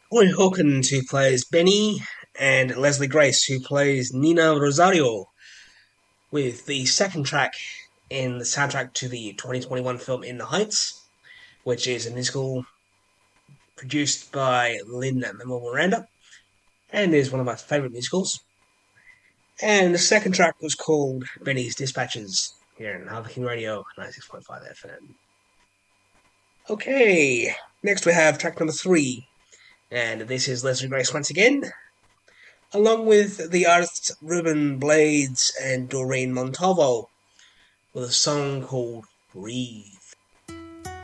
Roy Hawkins, who plays Benny, and Leslie Grace, who plays Nina Rosario, with the second track in the soundtrack to the 2021 film In the Heights, which is a musical produced by Lin-Manuel Miranda, and is one of my favourite musicals. And the second track was called Benny's Dispatches, here in Harvard King Radio 96.5 FM. Okay, next we have track number 3, and this is Leslie Grace once again, along with the artists Ruben Blades and Doreen Montalvo, with a song called Breathe.